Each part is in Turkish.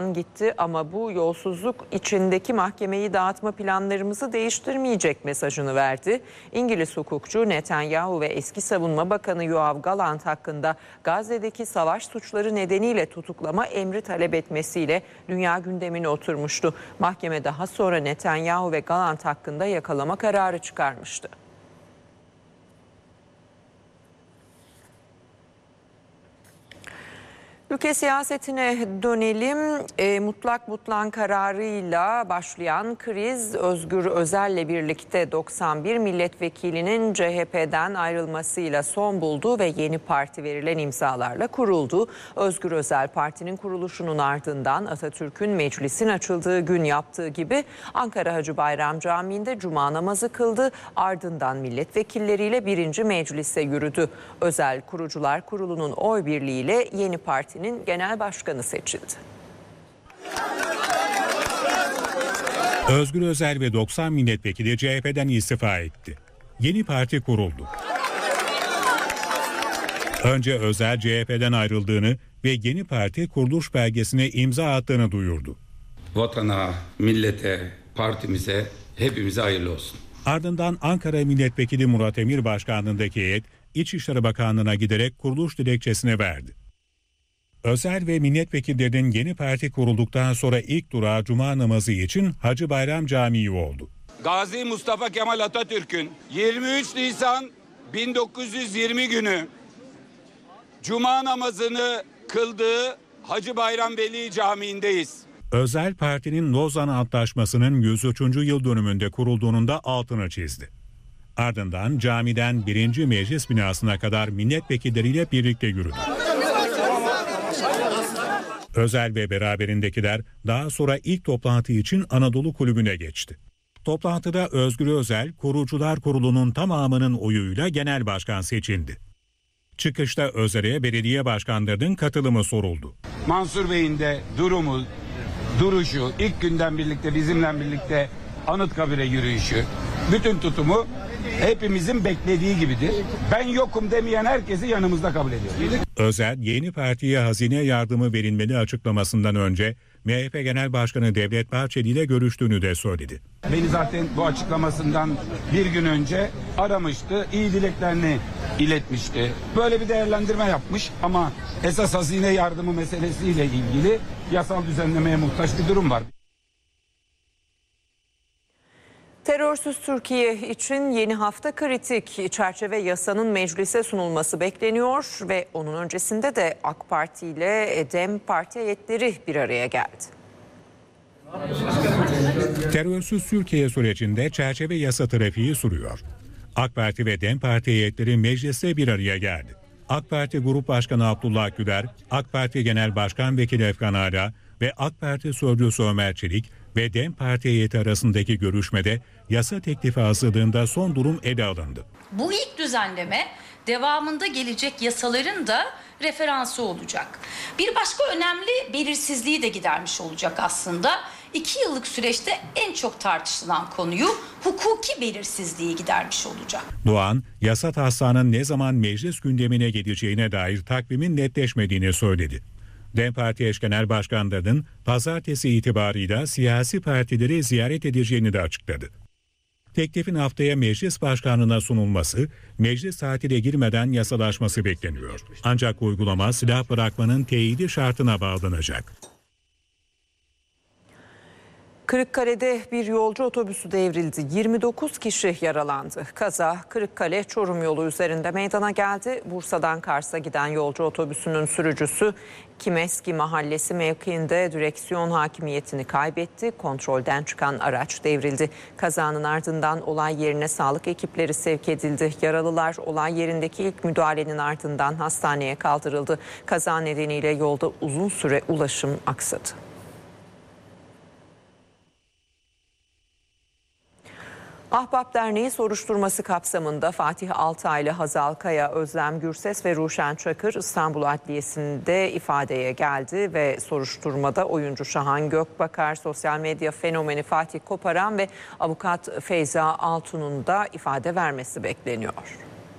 zaman gitti ama bu yolsuzluk içindeki mahkemeyi dağıtma planlarımızı değiştirmeyecek mesajını verdi. İngiliz hukukçu Netanyahu ve eski Savunma Bakanı Yoav Gallant hakkında Gazze'deki savaş suçları nedeniyle tutuklama emri talep etmesiyle dünya gündemine oturmuştu. Mahkeme daha sonra Netanyahu ve Gallant hakkında yakalama kararı çıkarmıştı. Ülke siyasetine dönelim. Mutlak butlan kararıyla başlayan kriz Özgür Özel'le birlikte 91 milletvekilinin CHP'den ayrılmasıyla son buldu ve yeni parti verilen imzalarla kuruldu. Özgür Özel partinin kuruluşunun ardından Atatürk'ün meclisin açıldığı gün yaptığı gibi Ankara Hacı Bayram Camii'nde cuma namazı kıldı. Ardından milletvekilleriyle 1. meclise yürüdü. Özel Kurucular Kurulu'nun oy birliğiyle yeni partinin genel başkanı seçildi. Özgür Özel ve 90 milletvekili CHP'den istifa etti. Yeni parti kuruldu. Önce Özel CHP'den ayrıldığını ve yeni parti kuruluş belgesine imza attığını duyurdu. Vatana, millete, partimize, hepimize hayırlı olsun. Ardından Ankara Milletvekili Murat Emir başkanlığındaki heyet İçişleri Bakanlığı'na giderek kuruluş dilekçesini verdi. Özel ve milletvekillerinin yeni parti kurulduktan sonra ilk durağı cuma namazı için Hacı Bayram Camii oldu. Gazi Mustafa Kemal Atatürk'ün 23 Nisan 1920 günü cuma namazını kıldığı Hacı Bayram Veli Camii'ndeyiz. Özel partinin Lozan Antlaşması'nın 103. yıl dönümünde kurulduğunun da altını çizdi. Ardından camiden 1. Meclis binasına kadar milletvekilleriyle birlikte yürüdü. Özel ve beraberindekiler daha sonra ilk toplantı için Anadolu Kulübü'ne geçti. Toplantıda Özgür Özel, Kurucular Kurulu'nun tamamının oyuyla genel başkan seçildi. Çıkışta Özel'e belediye başkanlarının katılımı soruldu. Mansur Bey'in de duruşu, ilk günden birlikte bizimle birlikte Anıtkabir'e yürüyüşü, bütün tutumu hepimizin beklediği gibidir. Ben yokum demeyen herkesi yanımızda kabul ediyorum. Özel, yeni partiye hazine yardımı verilmeli açıklamasından önce MHP Genel Başkanı Devlet Bahçeli ile görüştüğünü de söyledi. Beni zaten bu açıklamasından bir gün önce aramıştı, iyi dileklerini iletmişti. Böyle bir değerlendirme yapmış ama esas hazine yardımı meselesiyle ilgili yasal düzenlemeye muhtaç bir durum var. Terörsüz Türkiye için yeni hafta kritik. Çerçeve yasanın meclise sunulması bekleniyor ve onun öncesinde de AK Parti ile DEM Parti heyetleri bir araya geldi. Terörsüz Türkiye sürecinde çerçeve yasa trafiği sürüyor. AK Parti ve DEM Parti heyetleri mecliste bir araya geldi. AK Parti Grup Başkanı Abdullah Güler, AK Parti Genel Başkan Vekili Efkan Ala ve AK Parti Sözcüsü Ömer Çelik ve DEM Parti heyeti arasındaki görüşmede yasa teklifi hazırlığında son durum ele alındı. Bu ilk düzenleme devamında gelecek yasaların da referansı olacak. Bir başka önemli belirsizliği de gidermiş olacak aslında. 2 yıllık süreçte en çok tartışılan konuyu hukuki belirsizliği gidermiş olacak. Doğan, yasa taslağının ne zaman meclis gündemine geleceğine dair takvimin netleşmediğini söyledi. DEM Parti eş genel başkanlarının pazartesi itibarıyla siyasi partileri ziyaret edeceğini de açıkladı. Teklifin haftaya meclis başkanlığına sunulması, meclis tatile girmeden yasalaşması bekleniyor. Ancak uygulama silah bırakmanın teyidi şartına bağlanacak. Kırıkkale'de bir yolcu otobüsü devrildi. 29 kişi yaralandı. Kaza Kırıkkale-Çorum yolu üzerinde meydana geldi. Bursa'dan Kars'a giden yolcu otobüsünün sürücüsü Kimeski Mahallesi mevkiinde direksiyon hakimiyetini kaybetti. Kontrolden çıkan araç devrildi. Kazanın ardından olay yerine sağlık ekipleri sevk edildi. Yaralılar olay yerindeki ilk müdahalenin ardından hastaneye kaldırıldı. Kaza nedeniyle yolda uzun süre ulaşım aksadı. Ahbap Derneği soruşturması kapsamında Fatih Altaylı, Hazal Kaya, Özlem Gürses ve Ruşen Çakır İstanbul Adliyesi'nde ifadeye geldi ve soruşturmada oyuncu Şahan Gökbakar, sosyal medya fenomeni Fatih Koparan ve avukat Feyza Altun'un da ifade vermesi bekleniyor.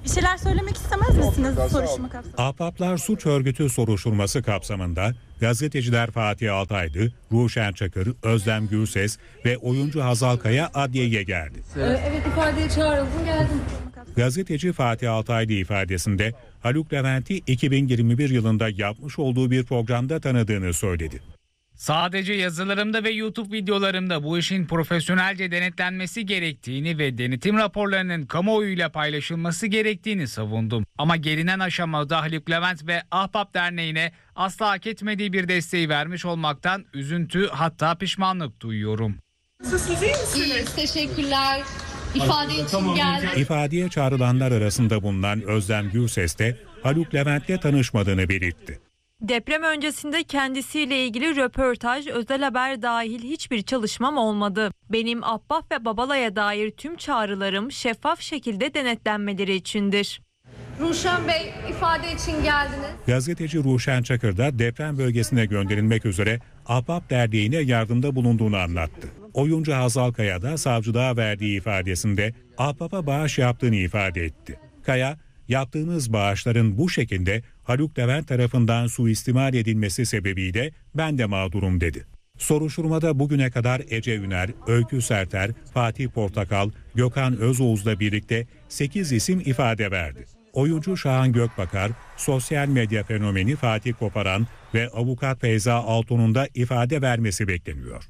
Bir şeyler söylemek istemez misiniz soruşturma kapsamında? Ahbaplar Suç Örgütü soruşturması kapsamında gazeteciler Fatih Altaylı, Ruşen Çakır, Özlem Gürses ve oyuncu Hazal Kaya adliyeye geldi. Evet, ifadeye çağrıldım, geldim. Gazeteci Fatih Altaylı ifadesinde Haluk Levent'i 2021 yılında yapmış olduğu bir programda tanıdığını söyledi. Sadece yazılarımda ve YouTube videolarımda bu işin profesyonelce denetlenmesi gerektiğini ve denetim raporlarının kamuoyuyla paylaşılması gerektiğini savundum. Ama gelinen aşamada Haluk Levent ve Ahbap Derneği'ne asla hak etmediği bir desteği vermiş olmaktan üzüntü, hatta pişmanlık duyuyorum. İyiyiz, teşekkürler. İfade için geldim. İfadeye çağrılanlar arasında bulunan Özlem Gürses de Haluk Levent'le tanışmadığını belirtti. Deprem öncesinde kendisiyle ilgili röportaj, özel haber dahil hiçbir çalışmam olmadı. Benim Ahbap ve Babala'ya dair tüm çağrılarım şeffaf şekilde denetlenmeleri içindir. Ruşen Bey, ifade için geldiniz. Gazeteci Ruşen Çakır da deprem bölgesine gönderilmek üzere Ahbap Derneği'ne yardımda bulunduğunu anlattı. Oyuncu Hazal Kaya da savcılığa verdiği ifadesinde Ahbap'a bağış yaptığını ifade etti. Kaya, yaptığınız bağışların bu şekilde Haluk Levent tarafından suistimal edilmesi sebebiyle ben de mağdurum dedi. Soruşturmada bugüne kadar Ece Üner, Öykü Serter, Fatih Portakal, Gökhan Özoğuz'la birlikte 8 isim ifade verdi. Oyuncu Şahan Gökbakar, sosyal medya fenomeni Fatih Koparan ve avukat Feyza Altun'un da ifade vermesi bekleniyor.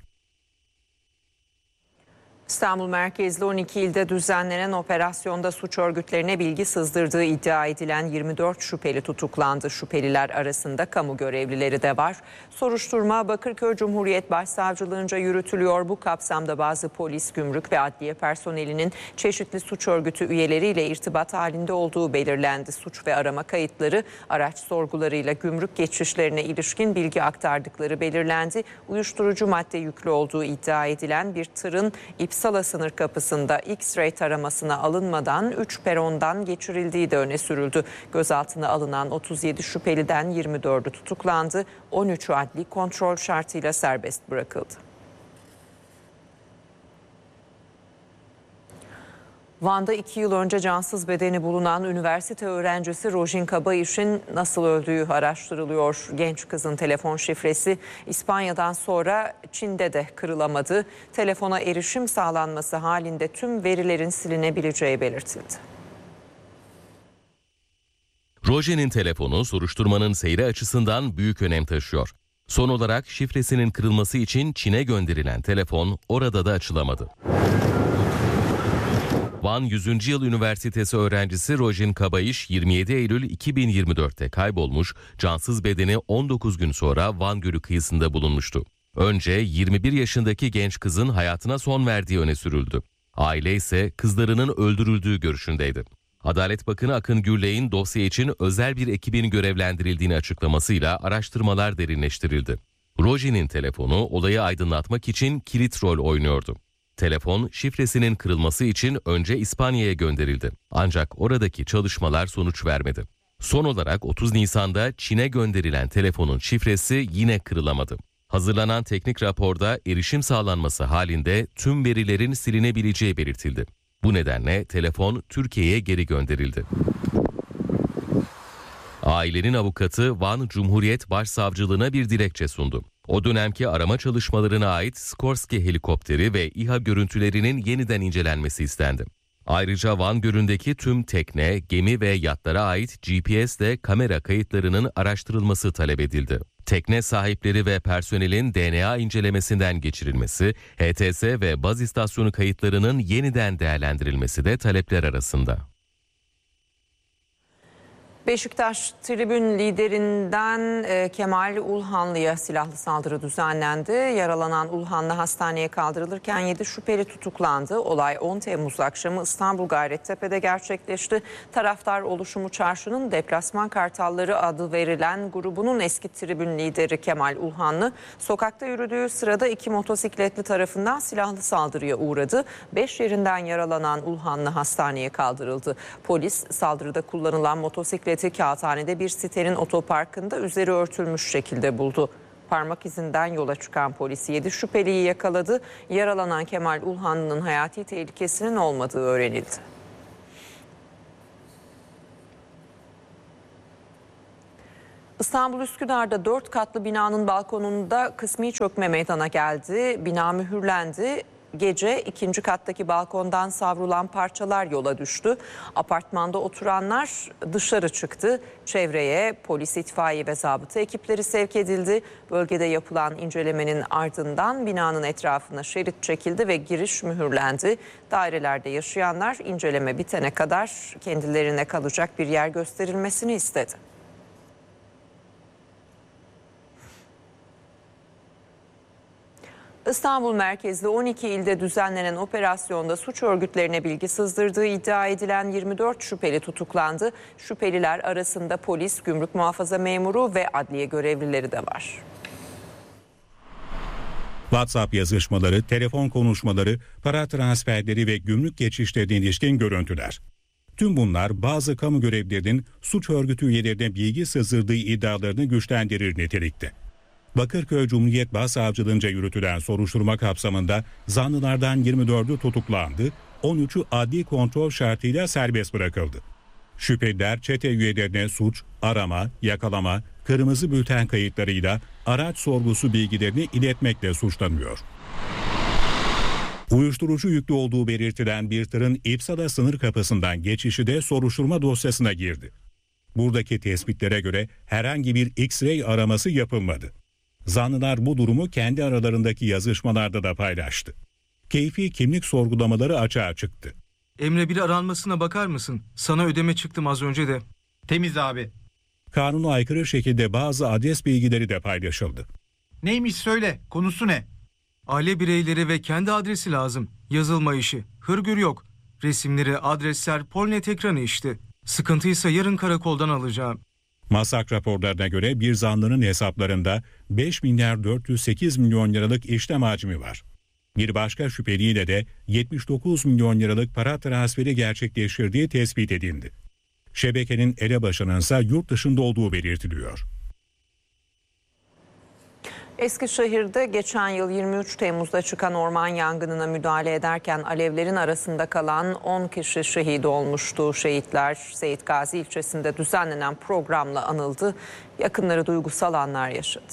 İstanbul merkezli 12 ilde düzenlenen operasyonda suç örgütlerine bilgi sızdırdığı iddia edilen 24 şüpheli tutuklandı. Şüpheliler arasında kamu görevlileri de var. Soruşturma Bakırköy Cumhuriyet Başsavcılığınca yürütülüyor. Bu kapsamda bazı polis, gümrük ve adliye personelinin çeşitli suç örgütü üyeleriyle irtibat halinde olduğu belirlendi. Suç ve arama kayıtları, araç sorgularıyla gümrük geçişlerine ilişkin bilgi aktardıkları belirlendi. Uyuşturucu madde yüklü olduğu iddia edilen bir tırın İpsala sınır kapısında X-ray taramasına alınmadan 3 perondan geçirildiği de öne sürüldü. Gözaltına alınan 37 şüpheliden 24'ü tutuklandı. 13'ü adli kontrol şartıyla serbest bırakıldı. Van'da 2 yıl önce cansız bedeni bulunan üniversite öğrencisi Rojin Kabayiş'in nasıl öldüğü araştırılıyor. Genç kızın telefon şifresi İspanya'dan sonra Çin'de de kırılamadı. Telefona erişim sağlanması halinde tüm verilerin silinebileceği belirtildi. Rojin'in telefonu soruşturmanın seyri açısından büyük önem taşıyor. Son olarak şifresinin kırılması için Çin'e gönderilen telefon orada da açılamadı. Van 100. Yıl Üniversitesi öğrencisi Rojin Kabayiş 27 Eylül 2024'te kaybolmuş, cansız bedeni 19 gün sonra Van Gölü kıyısında bulunmuştu. Önce 21 yaşındaki genç kızın hayatına son verdiği öne sürüldü. Aile ise kızlarının öldürüldüğü görüşündeydi. Adalet Bakanı Akın Gürley'in dosya için özel bir ekibin görevlendirildiğini açıklamasıyla araştırmalar derinleştirildi. Rojin'in telefonu olayı aydınlatmak için kilit rol oynuyordu. Telefon şifresinin kırılması için önce İspanya'ya gönderildi. Ancak oradaki çalışmalar sonuç vermedi. Son olarak 30 Nisan'da Çin'e gönderilen telefonun şifresi yine kırılamadı. Hazırlanan teknik raporda erişim sağlanması halinde tüm verilerin silinebileceği belirtildi. Bu nedenle telefon Türkiye'ye geri gönderildi. Ailenin avukatı Van Cumhuriyet Başsavcılığına bir dilekçe sundu. O dönemki arama çalışmalarına ait Skorsky helikopteri ve İHA görüntülerinin yeniden incelenmesi istendi. Ayrıca Van Gölü'ndeki tüm tekne, gemi ve yatlara ait GPS'le kamera kayıtlarının araştırılması talep edildi. Tekne sahipleri ve personelin DNA incelemesinden geçirilmesi, HTS ve baz istasyonu kayıtlarının yeniden değerlendirilmesi de talepler arasında. Beşiktaş tribün liderinden Kemal Ulhanlı'ya silahlı saldırı düzenlendi. Yaralanan Ulhanlı hastaneye kaldırılırken 7 şüpheli tutuklandı. Olay 10 Temmuz akşamı İstanbul Gayrettepe'de gerçekleşti. Taraftar oluşumu çarşının Deplasman Kartalları adı verilen grubunun eski tribün lideri Kemal Ulhanlı sokakta yürüdüğü sırada 2 motosikletli tarafından silahlı saldırıya uğradı. 5 yerinden yaralanan Ulhanlı hastaneye kaldırıldı. Polis saldırıda kullanılan motosiklet Kağıthane'de bir sitenin otoparkında üzeri örtülmüş şekilde buldu. Parmak izinden yola çıkan polis 7 şüpheliyi yakaladı. Yaralanan Kemal Ulhanlı'nın hayati tehlikesinin olmadığı öğrenildi. İstanbul Üsküdar'da 4 katlı binanın balkonunda kısmi çökme meydana geldi. Bina mühürlendi. Gece 2. kattaki balkondan savrulan parçalar yola düştü. Apartmanda oturanlar dışarı çıktı. Çevreye polis, itfaiye ve zabıta ekipleri sevk edildi. Bölgede yapılan incelemenin ardından binanın etrafına şerit çekildi ve giriş mühürlendi. Dairelerde yaşayanlar inceleme bitene kadar kendilerine kalacak bir yer gösterilmesini istedi. İstanbul merkezli 12 ilde düzenlenen operasyonda suç örgütlerine bilgi sızdırdığı iddia edilen 24 şüpheli tutuklandı. Şüpheliler arasında polis, gümrük muhafaza memuru ve adliye görevlileri de var. WhatsApp yazışmaları, telefon konuşmaları, para transferleri ve gümrük geçişlerine ilişkin görüntüler. Tüm bunlar bazı kamu görevlilerinin suç örgütü üyelerine bilgi sızdırdığı iddialarını güçlendirir nitelikte. Bakırköy Cumhuriyet Başsavcılığınca yürütülen soruşturma kapsamında zanlılardan 24'ü tutuklandı, 13'ü adli kontrol şartıyla serbest bırakıldı. Şüpheliler çete üyelerine suç, arama, yakalama, kırmızı bülten kayıtlarıyla araç sorgusu bilgilerini iletmekle suçlanıyor. Uyuşturucu yüklü olduğu belirtilen bir tırın İpsala sınır kapısından geçişi de soruşturma dosyasına girdi. Buradaki tespitlere göre herhangi bir X-ray araması yapılmadı. Zanlılar bu durumu kendi aralarındaki yazışmalarda da paylaştı. Keyfi kimlik sorgulamaları açığa çıktı. Emre, bir aranmasına bakar mısın? Sana ödeme çıktım az önce de. Temiz abi. Kanuna aykırı şekilde bazı adres bilgileri de paylaşıldı. Neymiş söyle, konusu ne? Aile bireyleri ve kendi adresi lazım. Yazılma işi. Hırgür yok. Resimleri, adresler, Polnet ekranı işte. Sıkıntıysa yarın karakoldan alacağım. Masak raporlarına göre bir zanlının hesaplarında 5 milyar 408 milyon liralık işlem hacmi var. Bir başka şüpheliyle de 79 milyon liralık para transferi gerçekleştirdiği tespit edildi. Şebekenin elebaşının ise yurt dışında olduğu belirtiliyor. Eskişehir'de geçen yıl 23 Temmuz'da çıkan orman yangınına müdahale ederken alevlerin arasında kalan 10 kişi şehit olmuştu. Şehitler Seyit Gazi ilçesinde düzenlenen programla anıldı. Yakınları duygusal anlar yaşadı.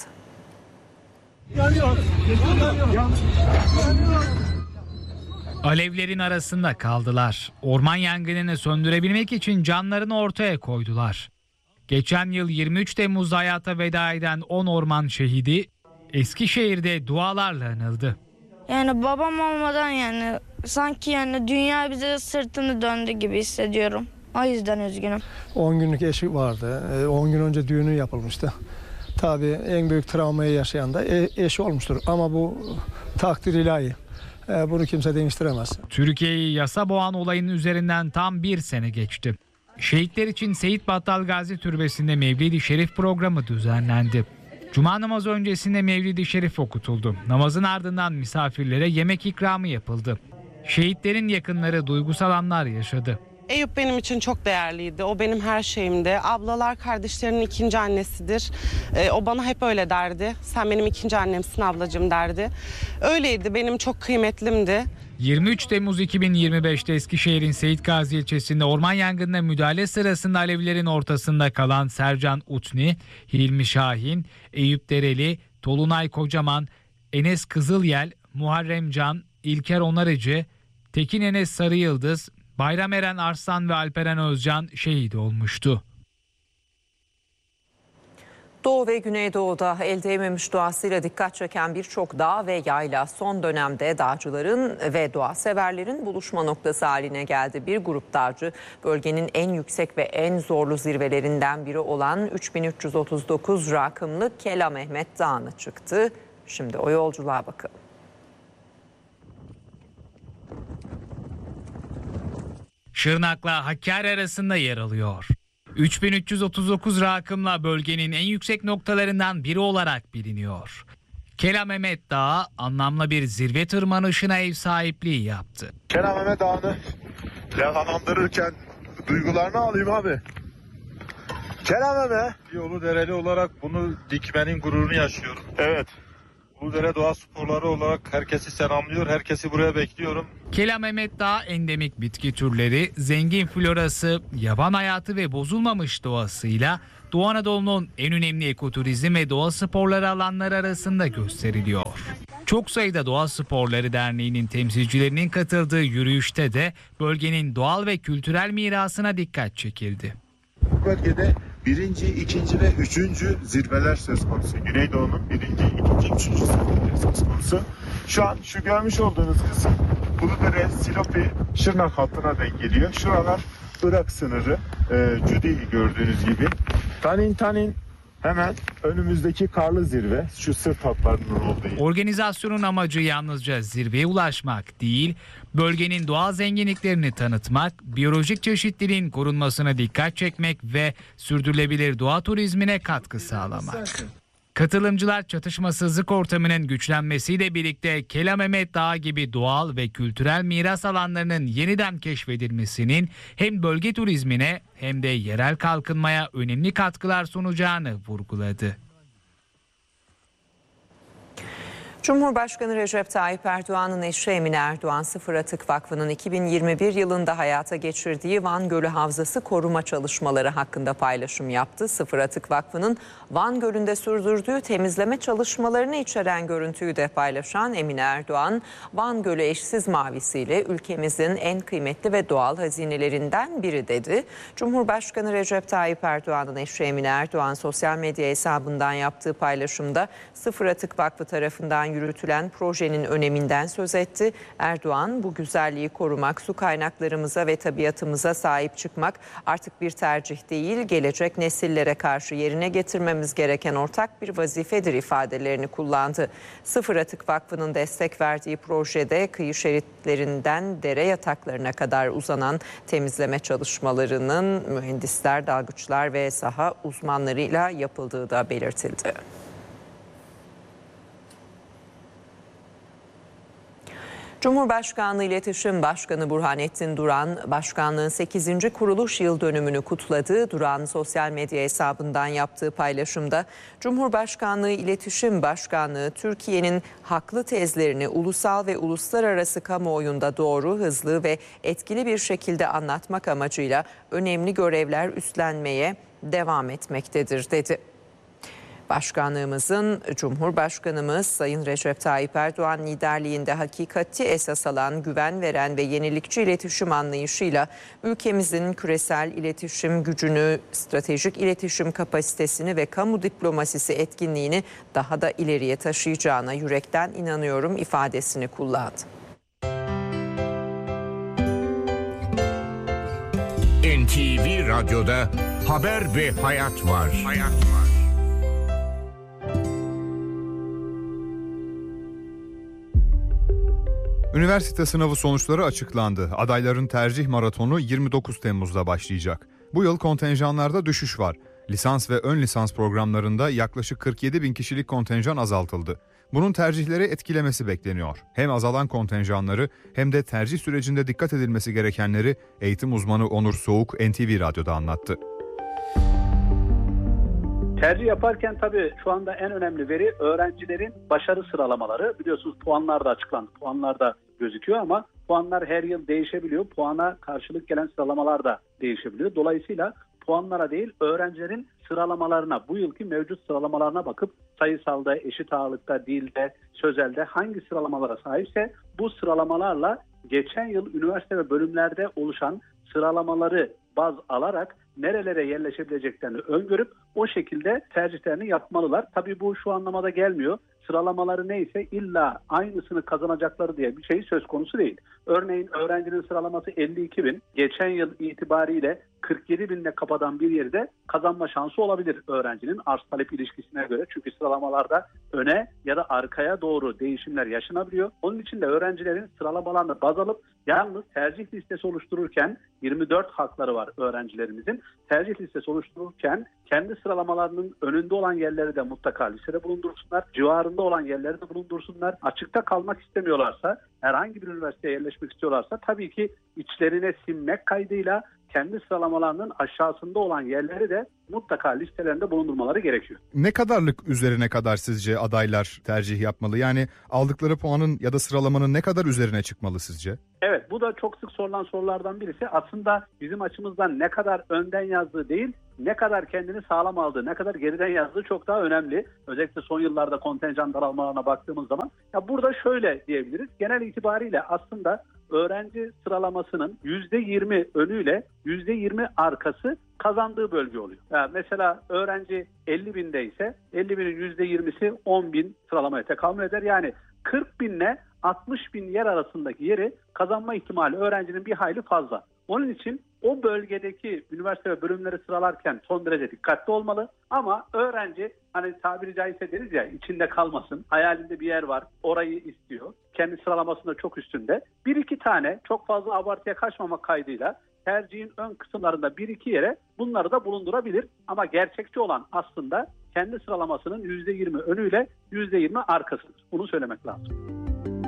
Alevlerin arasında kaldılar. Orman yangınını söndürebilmek için canlarını ortaya koydular. Geçen yıl 23 Temmuz'da hayata veda eden 10 orman şehidi Eskişehir'de dualarla anıldı. Yani babam olmadan sanki dünya bize sırtını döndü gibi hissediyorum. O yüzden üzgünüm. 10 günlük eşi vardı. 10 gün önce düğünü yapılmıştı. Tabii en büyük travmayı yaşayan da eşi olmuştur. Ama bu takdir ilahi. Bunu kimse değiştiremez. Türkiye'yi yasa boğan olayın üzerinden tam bir sene geçti. Şehitler için Seyit Battal Gazi Türbesi'nde Mevlid-i Şerif programı düzenlendi. Cuma namazı öncesinde Mevlid-i Şerif okutuldu. Namazın ardından misafirlere yemek ikramı yapıldı. Şehitlerin yakınları duygusal anlar yaşadı. Eyüp benim için çok değerliydi. O benim her şeyimdi. Ablalar kardeşlerinin ikinci annesidir. O bana hep öyle derdi. Sen benim ikinci annemsin ablacığım derdi. Öyleydi, benim çok kıymetlimdi. 23 Temmuz 2025'te Eskişehir'in Seyit Gazi ilçesinde orman yangınına müdahale sırasında alevlerin ortasında kalan Sercan Utni, Hilmi Şahin, Eyüp Dereli, Tolunay Kocaman, Enes Kızılyel, Muharrem Can, İlker Onarıcı, Tekin Enes Sarıyıldız, Bayram Eren Arslan ve Alperen Özcan şehit olmuştu. Doğu ve Güneydoğu'da el değmemiş doğasıyla dikkat çeken birçok dağ ve yayla son dönemde dağcıların ve doğa severlerin buluşma noktası haline geldi. Bir grup dağcı bölgenin en yüksek ve en zorlu zirvelerinden biri olan 3339 rakımlı Kela Mehmet Dağı'na çıktı. Şimdi o yolculuğa bakalım. Şırnak'la Hakkari arasında yer alıyor. 3339 rakımla bölgenin en yüksek noktalarından biri olarak biliniyor. Kela Mehmet Dağı anlamlı bir zirve tırmanışına ev sahipliği yaptı. Kela Mehmet Dağı'nı canlandırırken duygularını alayım abi. Kela Mehmet. Bir Uludereli olarak bunu dikmenin gururunu yaşıyorum. Evet. Uludere Doğa Sporları olarak herkesi selamlıyor, herkesi buraya bekliyorum. Kela Mehmet Dağı endemik bitki türleri, zengin florası, yaban hayatı ve bozulmamış doğasıyla Doğu Anadolu'nun en önemli ekoturizm ve doğa sporları alanları arasında gösteriliyor. Çok sayıda Doğa Sporları Derneği'nin temsilcilerinin katıldığı yürüyüşte de bölgenin doğal ve kültürel mirasına dikkat çekildi. Bu bölgede 1., 2. ve 3. zirveler söz konusu. Güneydoğu'nun 1., 2., 3. zirveleri söz konusu. Şu an şu görmüş olduğunuz kısım Uludere, Silopi, Şırnak hattına denk geliyor. Şuralar Irak sınırı, Cudi gördüğünüz gibi. Tanin hemen önümüzdeki karlı zirve, şu sırt hatlarının olduğu. Organizasyonun amacı yalnızca zirveye ulaşmak değil, bölgenin doğal zenginliklerini tanıtmak, biyolojik çeşitliliğin korunmasına dikkat çekmek ve sürdürülebilir doğa turizmine katkı sağlamak. Katılımcılar çatışmasızlık ortamının güçlenmesiyle birlikte Kelamemet Dağı gibi doğal ve kültürel miras alanlarının yeniden keşfedilmesinin hem bölge turizmine hem de yerel kalkınmaya önemli katkılar sunacağını vurguladı. Cumhurbaşkanı Recep Tayyip Erdoğan'ın eşi Emine Erdoğan, Sıfır Atık Vakfı'nın 2021 yılında hayata geçirdiği Van Gölü Havzası koruma çalışmaları hakkında paylaşım yaptı. Sıfır Atık Vakfı'nın Van Gölü'nde sürdürdüğü temizleme çalışmalarını içeren görüntüyü de paylaşan Emine Erdoğan, Van Gölü eşsiz mavisiyle ülkemizin en kıymetli ve doğal hazinelerinden biri dedi. Cumhurbaşkanı Recep Tayyip Erdoğan'ın eşi Emine Erdoğan sosyal medya hesabından yaptığı paylaşımda Sıfır Atık Vakfı tarafından yürütülen projenin öneminden söz etti. Erdoğan, bu güzelliği korumak, su kaynaklarımıza ve tabiatımıza sahip çıkmak artık bir tercih değil, gelecek nesillere karşı yerine getirmemiz gereken ortak bir vazifedir ifadelerini kullandı. Sıfır Atık Vakfı'nın destek verdiği projede kıyı şeritlerinden dere yataklarına kadar uzanan temizleme çalışmalarının mühendisler, dalgıçlar ve saha uzmanlarıyla yapıldığı da belirtildi. Cumhurbaşkanlığı İletişim Başkanı Burhanettin Duran, başkanlığın 8. kuruluş yıl dönümünü kutladığı Duran sosyal medya hesabından yaptığı paylaşımda, Cumhurbaşkanlığı İletişim Başkanlığı Türkiye'nin haklı tezlerini ulusal ve uluslararası kamuoyunda doğru, hızlı ve etkili bir şekilde anlatmak amacıyla önemli görevler üstlenmeye devam etmektedir dedi. Başkanlığımızın Cumhurbaşkanımız Sayın Recep Tayyip Erdoğan liderliğinde hakikati esas alan, güven veren ve yenilikçi iletişim anlayışıyla ülkemizin küresel iletişim gücünü, stratejik iletişim kapasitesini ve kamu diplomasisi etkinliğini daha da ileriye taşıyacağına yürekten inanıyorum ifadesini kullandı. NTV Radyo'da haber ve hayat var. Üniversite sınavı sonuçları açıklandı. Adayların tercih maratonu 29 Temmuz'da başlayacak. Bu yıl kontenjanlarda düşüş var. Lisans ve ön lisans programlarında yaklaşık 47 bin kişilik kontenjan azaltıldı. Bunun tercihleri etkilemesi bekleniyor. Hem azalan kontenjanları hem de tercih sürecinde dikkat edilmesi gerekenleri eğitim uzmanı Onur Soğuk NTV Radyo'da anlattı. Tercih yaparken tabii şu anda en önemli veri öğrencilerin başarı sıralamaları. Biliyorsunuz puanlar da açıklandı. Puanlar da gözüküyor ama puanlar her yıl değişebiliyor. Puana karşılık gelen sıralamalar da değişebiliyor. Dolayısıyla puanlara değil, öğrencilerin sıralamalarına, bu yılki mevcut sıralamalarına bakıp sayısalda, eşit ağırlıkta, dilde, sözelde hangi sıralamalara sahipse bu sıralamalarla geçen yıl üniversite ve bölümlerde oluşan sıralamaları baz alarak nerelere yerleşebileceklerini öngörüp o şekilde tercihlerini yapmalılar. Tabii bu şu anlamada gelmiyor. Sıralamaları neyse illa aynısını kazanacakları diye bir şey söz konusu değil. Örneğin öğrencinin sıralaması 52 bin. Geçen yıl itibariyle 47 binle kapatan bir yerde kazanma şansı olabilir öğrencinin arz talep ilişkisine göre. Çünkü sıralamalarda öne ya da arkaya doğru değişimler yaşanabiliyor. Onun için de öğrencilerin sıralamalarını baz alıp yalnız tercih listesi oluştururken 24 hakları var öğrencilerimizin. Tercih listesi oluştururken kendi sıralamalarının önünde olan yerleri de mutlaka listede bulundursunlar. Civarında olan yerleri de bulundursunlar. Açıkta kalmak istemiyorlarsa, herhangi bir üniversiteye yerleşmek istiyorlarsa tabii ki içlerine sinmek kaydıyla kendi sıralamalarının aşağısında olan yerleri de mutlaka listelerinde bulundurmaları gerekiyor. Ne kadarlık üzerine kadar sizce adaylar tercih yapmalı? Yani aldıkları puanın ya da sıralamanın ne kadar üzerine çıkmalı sizce? Evet, bu da çok sık sorulan sorulardan birisi. Aslında bizim açımızdan ne kadar önden yazdığı değil, ne kadar kendini sağlam aldığı, ne kadar geriden yazdığı çok daha önemli. Özellikle son yıllarda kontenjan daralmalarına baktığımız zaman. Ya burada şöyle diyebiliriz. Genel itibariyle aslında öğrenci sıralamasının %20 önüyle %20 arkası kazandığı bölge oluyor. Yani mesela öğrenci 50 binde ise 50 binin %20'si 10 bin sıralamaya tekamül eder. Yani 40 binle 60 bin yer arasındaki yeri kazanma ihtimali öğrencinin bir hayli fazla. Onun için o bölgedeki üniversite ve bölümleri sıralarken son derece dikkatli olmalı. Ama öğrenci hani tabiri caizse deriz ya içinde kalmasın. Hayalinde bir yer var, orayı istiyor. Kendi sıralamasında çok üstünde. 1-2 tane çok fazla abartıya kaçmamak kaydıyla tercihin ön kısımlarında 1-2 yere bunları da bulundurabilir. Ama gerçekçi olan aslında kendi sıralamasının %20 önüyle %20 arkasıdır. Bunu söylemek lazım.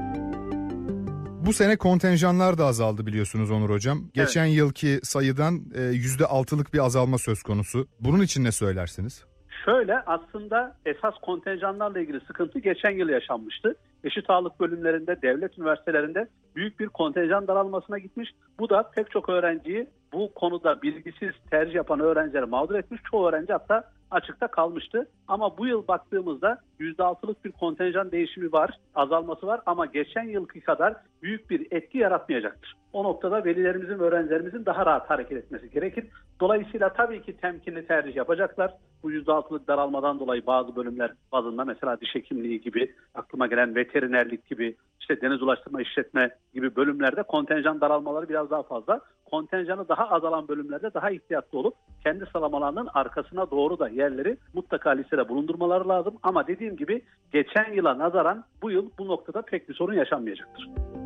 Bu sene kontenjanlar da azaldı biliyorsunuz Onur Hocam. Geçen yılki sayıdan %6'lık bir azalma söz konusu. Bunun için ne söylersiniz? Şöyle aslında esas kontenjanlarla ilgili sıkıntı geçen yıl yaşanmıştı. Eşit ağırlık bölümlerinde, devlet üniversitelerinde büyük bir kontenjan daralmasına gitmiş. Bu da pek çok öğrenciyi bu konuda bilgisiz tercih yapan öğrencileri mağdur etmiş. Çoğu öğrenci hatta açıkta kalmıştı. Ama bu yıl baktığımızda %6'lık bir kontenjan değişimi var, azalması var ama geçen yılki kadar büyük bir etki yaratmayacaktır. O noktada velilerimizin ve öğrencilerimizin daha rahat hareket etmesi gerekir. Dolayısıyla tabii ki temkinli tercih yapacaklar. Bu %6'lık daralmadan dolayı bazı bölümler bazında mesela diş hekimliği gibi, aklıma gelen veterinerlik gibi, işte deniz ulaştırma işletme gibi bölümlerde kontenjan daralmaları biraz daha fazla. Kontenjanı daha azalan bölümlerde daha ihtiyatlı olup kendi sıralamalarının arkasına doğru da yerleri mutlaka listede bulundurmaları lazım. Ama dediğim gibi geçen yıla nazaran bu yıl bu noktada pek bir sorun yaşanmayacaktır.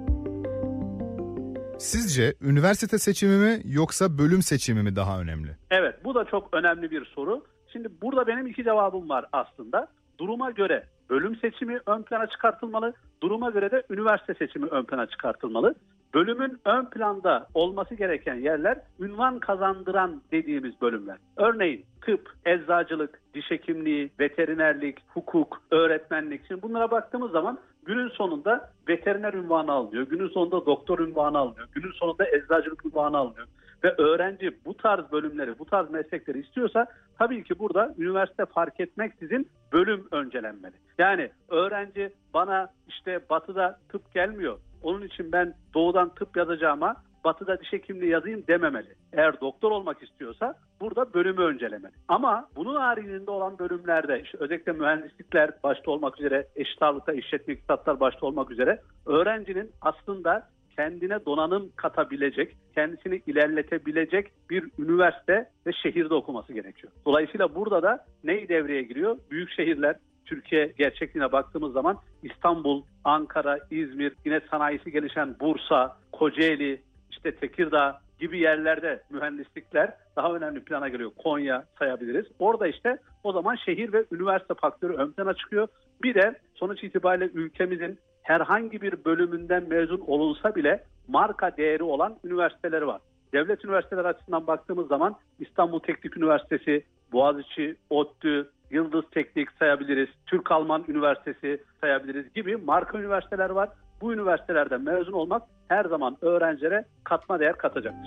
Sizce üniversite seçimi mi yoksa bölüm seçimi mi daha önemli? Evet, bu da çok önemli bir soru. Şimdi burada benim 2 cevabım var aslında. Duruma göre bölüm seçimi ön plana çıkartılmalı, duruma göre de üniversite seçimi ön plana çıkartılmalı. Bölümün ön planda olması gereken yerler ünvan kazandıran dediğimiz bölümler. Örneğin tıp, eczacılık, diş hekimliği, veterinerlik, hukuk, öğretmenlik. Şimdi bunlara baktığımız zaman günün sonunda veteriner unvanı alınıyor, günün sonunda doktor unvanı alınıyor, günün sonunda eczacılık unvanı alınıyor. Ve öğrenci bu tarz bölümleri, bu tarz meslekleri istiyorsa tabii ki burada üniversite fark etmeksizin bölüm öncelenmeli. Yani öğrenci bana işte batıda tıp gelmiyor, onun için ben doğudan tıp yazacağıma batıda diş hekimliği yazayım dememeli. Eğer doktor olmak istiyorsa burada bölümü öncelemeli. Ama bunun haricinde olan bölümlerde işte özellikle mühendislikler başta olmak üzere, eşit ağırlıkta işletme iktisatlar başta olmak üzere öğrencinin aslında kendine donanım katabilecek, kendisini ilerletebilecek bir üniversite ve şehirde okuması gerekiyor. Dolayısıyla burada da ne devreye giriyor? Büyük şehirler, Türkiye gerçekliğine baktığımız zaman İstanbul, Ankara, İzmir, yine sanayisi gelişen Bursa, Kocaeli, işte Tekirdağ gibi yerlerde mühendislikler daha önemli plana geliyor. Konya sayabiliriz. Orada işte o zaman şehir ve üniversite faktörü ön plana çıkıyor. Bir de sonuç itibariyle ülkemizin herhangi bir bölümünden mezun olunsa bile marka değeri olan üniversiteleri var. Devlet üniversiteleri açısından baktığımız zaman İstanbul Teknik Üniversitesi, Boğaziçi, ODTÜ, Yıldız Teknik sayabiliriz, Türk-Alman Üniversitesi sayabiliriz gibi marka üniversiteler var. Bu üniversitelerden mezun olmak her zaman öğrencilere katma değer katacaktır.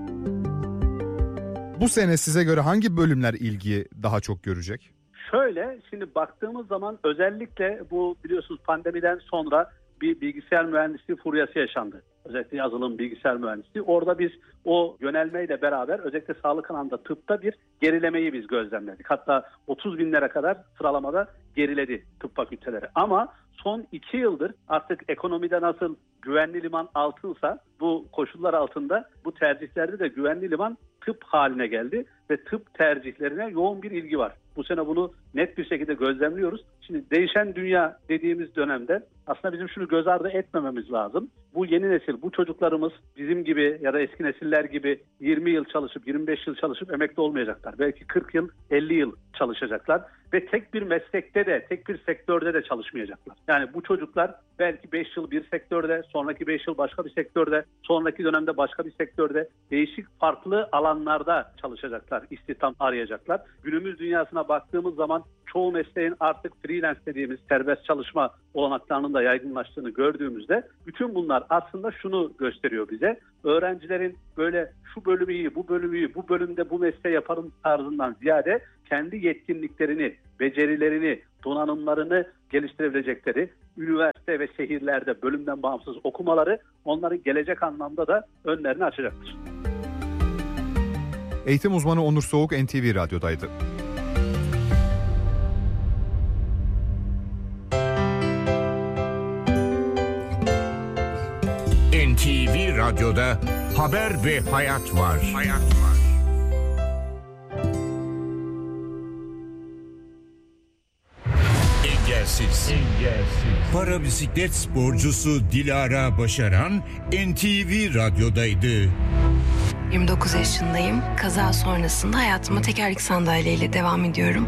Bu sene size göre hangi bölümler ilgiyi daha çok görecek? Şöyle, şimdi baktığımız zaman özellikle bu biliyorsunuz pandemiden sonra bir bilgisayar mühendisliği furyası yaşandı. Özellikle yazılım, bilgisayar mühendisliği. Orada biz o yönelmeyle beraber özellikle sağlık alanında tıpta bir gerilemeyi biz gözlemledik. Hatta 30 binlere kadar sıralamada geriledi tıp fakülteleri. Ama son 2 yıldır artık ekonomide nasıl güvenli liman altınsa bu koşullar altında bu tercihlerde de güvenli liman tıp haline geldi ve tıp tercihlerine yoğun bir ilgi var. Bu sene bunu net bir şekilde gözlemliyoruz. Şimdi değişen dünya dediğimiz dönemde aslında bizim şunu göz ardı etmememiz lazım. Bu yeni nesil, bu çocuklarımız bizim gibi ya da eski nesiller gibi 20 yıl çalışıp 25 yıl çalışıp emekli olmayacaklar. Belki 40 yıl, 50 yıl çalışacaklar ve tek bir meslekte de, tek bir sektörde de çalışmayacaklar. Yani bu çocuklar belki 5 yıl bir sektörde, sonraki 5 yıl başka bir sektörde, sonraki dönemde başka bir sektörde, değişik farklı alanlarda çalışacaklar, istihdam arayacaklar. Günümüz dünyasına baktığımız zaman zaman çoğu mesleğin artık freelance dediğimiz serbest çalışma olanaklarının da yaygınlaştığını gördüğümüzde bütün bunlar aslında şunu gösteriyor bize. Öğrencilerin böyle şu bölümü iyi, bu bölümü iyi, bu bölümde bu mesleği yaparım tarzından ziyade kendi yetkinliklerini, becerilerini, donanımlarını geliştirebilecekleri üniversite ve şehirlerde bölümden bağımsız okumaları onların gelecek anlamda da önlerini açacaktır. Eğitim uzmanı Onur Soğuk NTV Radyo'daydı. NTV Radyo'da haber ve hayat var. Engelsiz. Para bisiklet sporcusu Dilara Başaran NTV Radyo'daydı. 29 yaşındayım. Kaza sonrasında hayatıma tekerlekli sandalyeyle devam ediyorum.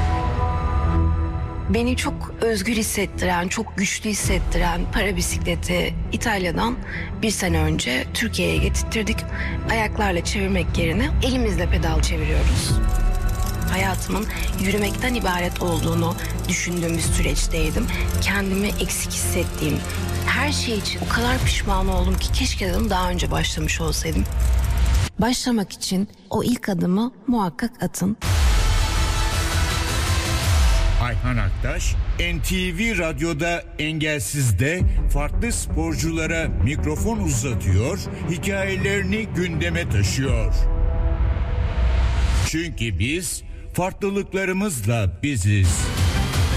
Beni çok özgür hissettiren, çok güçlü hissettiren para bisikleti İtalya'dan bir sene önce Türkiye'ye getirttirdik. Ayaklarla çevirmek yerine elimizle pedal çeviriyoruz. Hayatımın yürümekten ibaret olduğunu düşündüğüm bir süreçteydim. Kendimi eksik hissettiğim her şey için o kadar pişman oldum ki keşke dedim daha önce başlamış olsaydım. Başlamak için o ilk adımı muhakkak atın. Ayhan Aktaş, NTV Radyo'da Engelsiz'de farklı sporculara mikrofon uzatıyor, hikayelerini gündeme taşıyor. Çünkü biz farklılıklarımızla biziz.